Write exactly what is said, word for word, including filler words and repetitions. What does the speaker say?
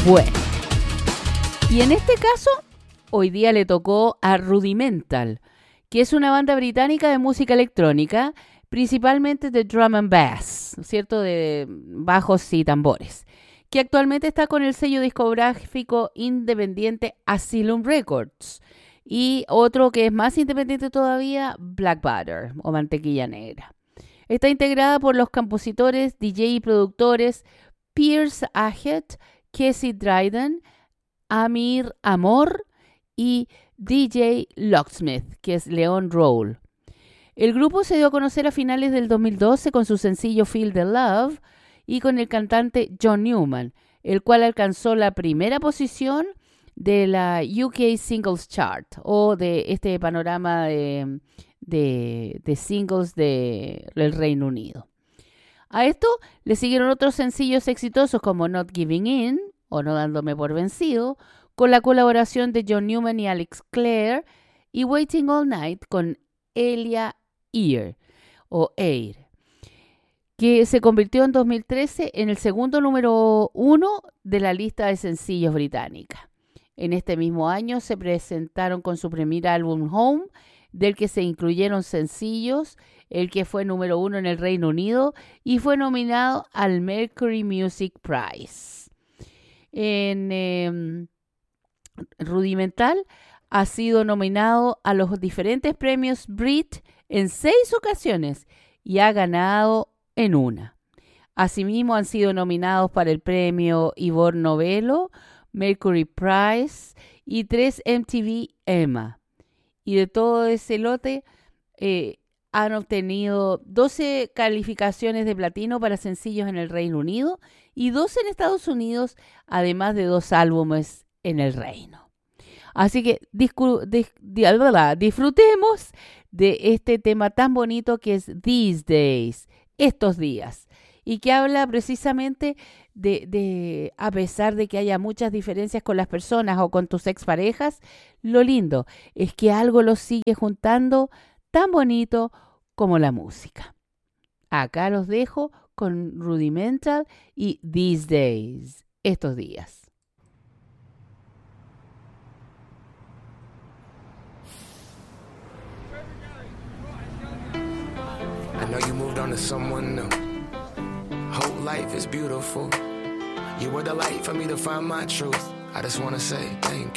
Bueno, y en este caso, hoy día le tocó a Rudimental, que es una banda británica de música electrónica, principalmente de drum and bass, ¿cierto? De bajos y tambores, que actualmente está con el sello discográfico independiente Asylum Records, y otro que es más independiente todavía, Black Butter, o Mantequilla Negra. Está integrada por los compositores, D J y productores Pierce Ahet, Casey Dryden, Amir Amor y D J Locksmith, que es Leon Roll. El grupo se dio a conocer a finales del dos mil doce con su sencillo Feel the Love y con el cantante John Newman, el cual alcanzó la primera posición de la U K Singles Chart, o de este panorama de, de, de singles de, del Reino Unido. A esto le siguieron otros sencillos exitosos como Not Giving In, o No Dándome por Vencido, con la colaboración de John Newman y Alex Clare, y Waiting All Night con Elia Ear, o Air, que se convirtió en dos mil trece en el segundo número uno de la lista de sencillos británica. En este mismo año se presentaron con su primer álbum Home, del que se incluyeron sencillos, el que fue número uno en el Reino Unido y fue nominado al Mercury Music Prize. En eh, Rudimental ha sido nominado a los diferentes premios Brit en seis ocasiones y ha ganado en una. Asimismo han sido nominados para el premio Ivor Novello, Mercury Prize y tres M T V EMA. Y de todo ese lote eh, han obtenido doce calificaciones de platino para sencillos en el Reino Unido y doce en Estados Unidos, además de dos álbumes en el Reino. Así que discu- dis- dis- disfrutemos de este tema tan bonito que es These Days, estos días, y que habla precisamente de, de, a pesar de que haya muchas diferencias con las personas o con tus exparejas, lo lindo es que algo los sigue juntando tan bonito como la música. Acá los dejo con Rudimental y These Days, estos días. I know you moved on to someone new. Whole life is beautiful. You were the light for me to find my truth. I just wanna say thank you.